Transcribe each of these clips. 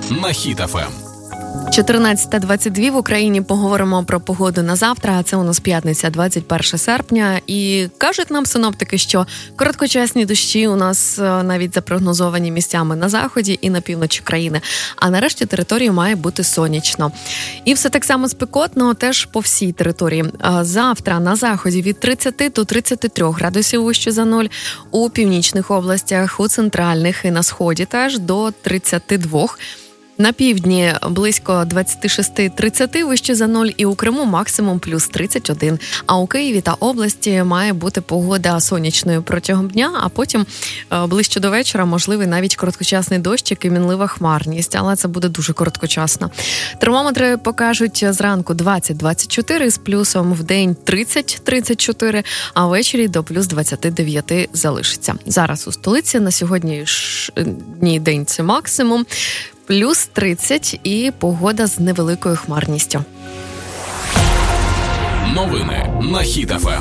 на Хіт ФМ. 14:22 в Україні. Поговоримо про погоду на завтра, а це у нас п'ятниця, 21 серпня. І кажуть нам синоптики, що короткочасні дощі у нас навіть запрогнозовані місцями на заході і на півночі країни. А нарешті території має бути сонячно. І все так само спекотно теж по всій території. Завтра на заході від 30 до 33 градусів вище за нуль, у північних областях, у центральних і на сході теж до 32. На півдні близько 26-30 вище за нуль, і у Криму максимум плюс 31. А у Києві та області має бути погода сонячною протягом дня, а потім ближче до вечора можливий навіть короткочасний дощик і мінлива хмарність, але це буде дуже короткочасно. Термометри покажуть зранку 20-24 з плюсом, в день 30-34, а ввечері до плюс 29 залишиться. Зараз у столиці на сьогоднішній день це максимум. Плюс 30 і погода з невеликою хмарністю. Новини на Хіт ФМ.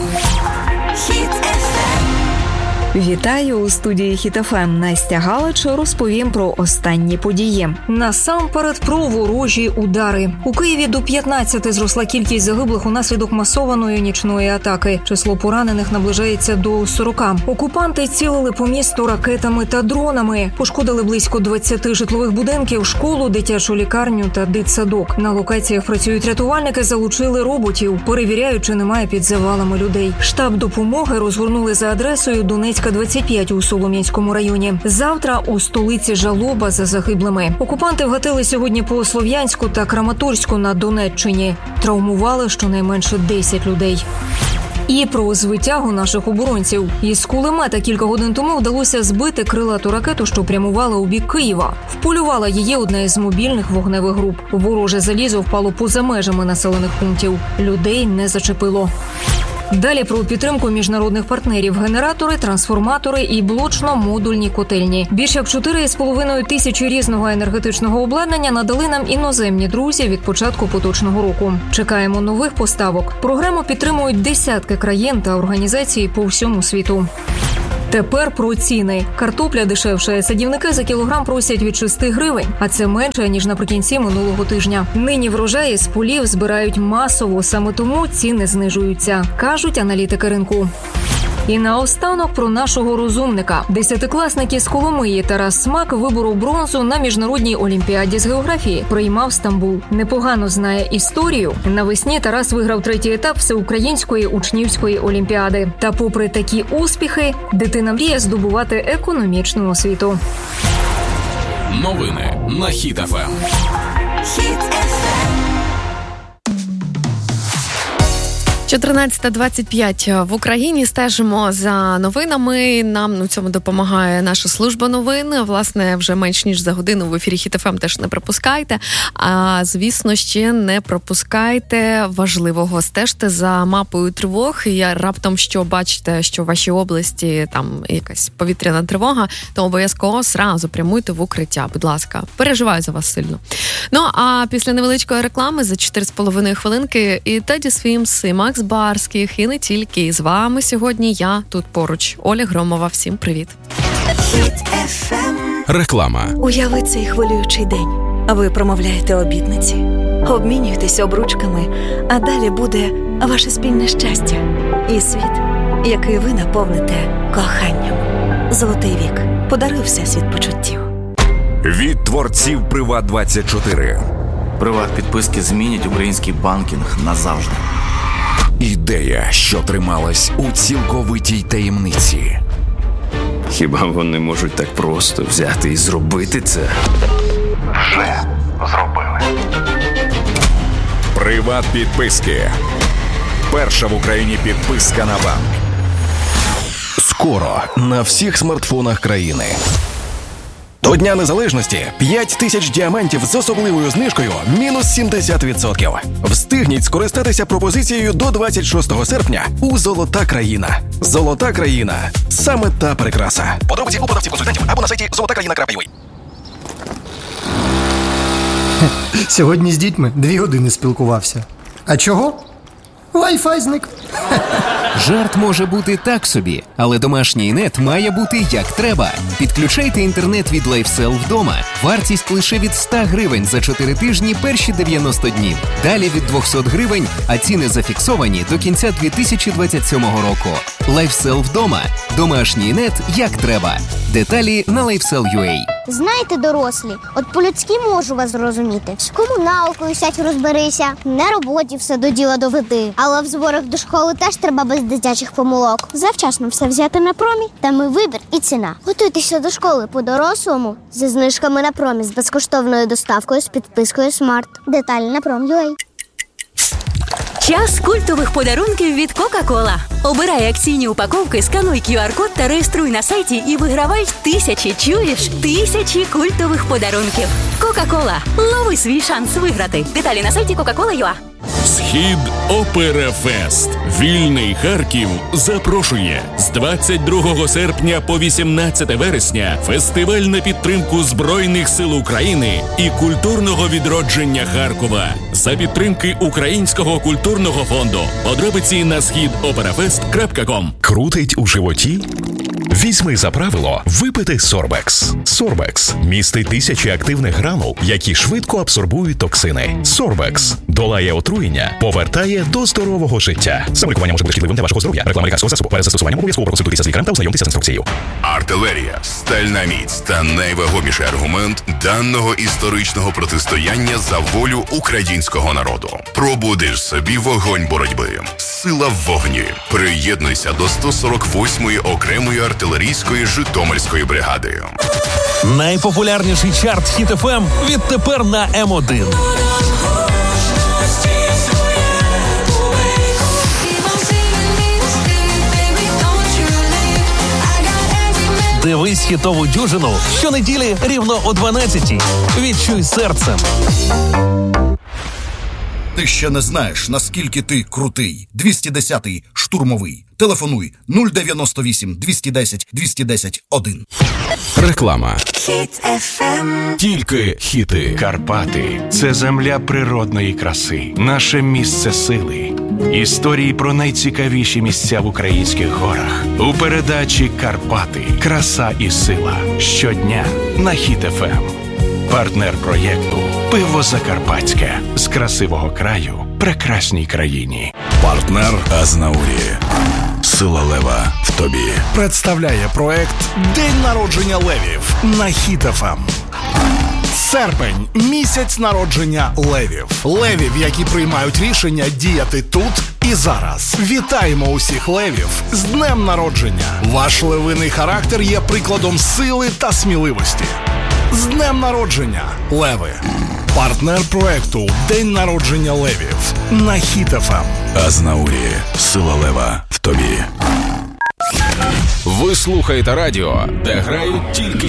Вітаю у студії Хіт ФМ. Настя Галич, розповім про останні події. Насамперед про ворожі удари. У Києві до 15 зросла кількість загиблих унаслідок масованої нічної атаки. Число поранених наближається до 40. Окупанти цілили по місту ракетами та дронами. Пошкодили близько 20 житлових будинків, школу, дитячу лікарню та дитсадок. На локаціях працюють рятувальники, залучили роботів, перевіряють, чи немає під завалами людей. Штаб допомоги розгорнули за адресою Донецька 25 у Солом'янському районі. Завтра у столиці жалоба за загиблими. Окупанти вгатили сьогодні по Слов'янську та Краматорську на Донеччині. Травмували щонайменше 10 людей. І про звитягу наших оборонців. Із кулемета кілька годин тому вдалося збити крилату ракету, що прямувала у бік Києва. Вполювала її одна із мобільних вогневих груп. Вороже залізо впало поза межами населених пунктів. Людей не зачепило. Далі про підтримку міжнародних партнерів. Генератори, трансформатори і блочно-модульні котельні. Більше як 4,5 тисячі різного енергетичного обладнання надали нам іноземні друзі від початку поточного року. Чекаємо нових поставок. Програму підтримують десятки країн та організацій по всьому світу. Тепер про ціни. Картопля дешевшає. Садівники за кілограм просять від 6 гривень, а це менше, ніж наприкінці минулого тижня. Нині врожаї з полів збирають масово, саме тому ціни знижуються, кажуть аналітики ринку. І наостанок про нашого розумника. Десятикласник із Коломиї Тарас Смак виборов бронзу на міжнародній олімпіаді з географії. Приймав Стамбул. Непогано знає історію. Навесні Тарас виграв 3-й етап всеукраїнської учнівської олімпіади. Та попри такі успіхи, дитина мріє здобувати економічну освіту. Новини на Хіт ФМ. Хіт ФМ. 14:25 в Україні. Стежимо за новинами. Нам у цьому допомагає наша служба новин. Власне, вже менш ніж за годину в ефірі Хіт ФМ теж не пропускайте. А, звісно, ще не пропускайте важливого. Стежте за мапою тривог. І раптом, що бачите, що в вашій області там якась повітряна тривога, то обов'язково сразу прямуйте в укриття. Будь ласка, переживаю за вас сильно. Ну, а після невеличкої реклами за 4,5 хвилинки і Теді Свімс, і Макс Барських, і не тільки. І з вами сьогодні я тут поруч. Оля Громова. Всім привіт. Реклама. Уяви цей хвилюючий день. А ви промовляєте обітниці, обмінюєтесь обручками, а далі буде ваше спільне щастя і світ, який ви наповните коханням. Золотий вік. Подаруй всесвіт почуттів. Від творців Приват24. Приват-підписки змінять український банкінг назавжди. Ідея, що трималась у цілковитій таємниці. Хіба вони можуть так просто взяти і зробити це? Вже зробили. Приват-підписки. Перша в Україні підписка на банк. Скоро на всіх смартфонах країни. До Дня Незалежності 5 тисяч діамантів з особливою знижкою мінус 70%. Встигніть скористатися пропозицією до 26 серпня у «Золота країна». «Золота країна» – саме та прикраса. Подробиці у продавців-консультантів або на сайті zolotakraina.ua. Сьогодні з дітьми 2 години спілкувався. А чого? Wi-Fi зник. Жарт може бути так собі, але домашній інет має бути як треба. Підключайте інтернет від LifeSell вдома. Вартість лише від 100 гривень за 4 тижні перші 90 днів. Далі від 200 гривень, а ціни зафіксовані до кінця 2027 року. LifeSell вдома. Домашній інет як треба. Деталі на LifeSell.ua. Знаєте, дорослі, от по-людськи можу вас зрозуміти. З комуналкою сядь розберися, на роботі все до діла доведи. Але в зборах до школи теж треба без дитячих помилок. Завчасно все взяти на промі, там і вибір, і ціна. Готуйтеся до школи по-дорослому зі знижками на промі, з безкоштовною доставкою, з підпискою Smart. Деталі на prom.ua. Час культових подарунків від Кока-Кола. Обирай акційні упаковки, скануй QR-код та реєструй на сайті і вигравай тисячі культових подарунків. Кока-Кола. Лови свій шанс виграти. Деталі на сайті Coca-Cola.ua. Схід Опера Фест. Вільний Харків запрошує з 22 серпня по 18 вересня фестиваль на підтримку Збройних сил України і культурного відродження Харкова за підтримки Українського культурного фонду. Подробиці на schidoperafest.com. Крутить у животі? Візьми за правило випити Сорбекс. Сорбекс містить тисячі активних гранул, які швидко абсорбують токсини. Сорбекс долає отруєння, повертає до здорового життя. Саме може бути шкідливим для вашого здоров'я. Реклама американського засобу. Перед застосуванням обов'язково проконсультуйтеся з лікарем та ознайомтеся з інструкцією. Артилерія, стальна міць та найвагоміший аргумент даного історичного протистояння за волю українського народу. Пробудиш собі вогонь боротьби. Сила в вогні. Приєднуйся до 148-ї окремої артилерійської Житомирської бригади. Найпопулярніший чарт Хіт ФМ відтепер на М1. Дивись хітову дюжину щонеділі рівно о 12-й. Відчуй серцем. Ти ще не знаєш, наскільки ти крутий. 210-й штурмовий. Телефонуй 098 210 210 1. Реклама. Хіт FM. Тільки хіти. Карпати – це земля природної краси, наше місце сили. Історії про найцікавіші місця в українських горах. У передачі «Карпати. Краса і сила». Щодня на Хіт ФМ. Партнер проєкту «Пиво Закарпатське». З красивого краю прекрасній країні. Партнер Азнаурі. Сила лева в тобі. Представляє проект «День народження левів» на Хіт ФМ. Серпень – місяць народження левів. Левів, які приймають рішення діяти тут і зараз. Вітаємо усіх левів з днем народження. Ваш левиний характер є прикладом сили та сміливості. З днем народження, леви! Партнер проекту «День народження левів» на Хіт ФМ. Азнаурі. Сила лева в тобі. Ви слухаєте радіо, де грають тільки